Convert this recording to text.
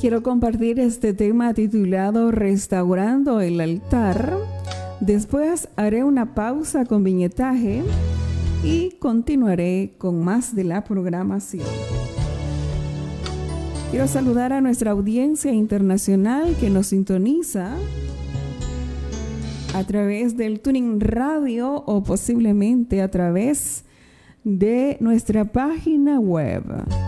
quiero compartir este tema titulado Restaurando el altar. Después haré una pausa con viñetaje y continuaré con más de la programación. Quiero saludar a nuestra audiencia internacional que nos sintoniza a través del Tuning Radio o posiblemente a través de nuestra página web.